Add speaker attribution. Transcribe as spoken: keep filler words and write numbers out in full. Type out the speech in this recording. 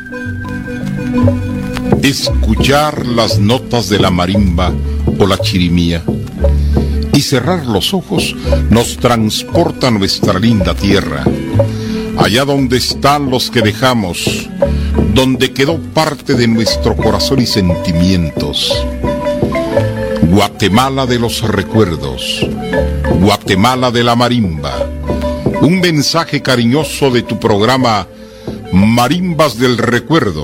Speaker 1: Escuchar las notas de la marimba o la chirimía y cerrar los ojos nos transporta a nuestra linda tierra, allá donde están los que dejamos, donde quedó parte de nuestro corazón y sentimientos. Guatemala de los recuerdos, Guatemala de la marimba, un mensaje cariñoso de tu programa Marimbas del Recuerdo,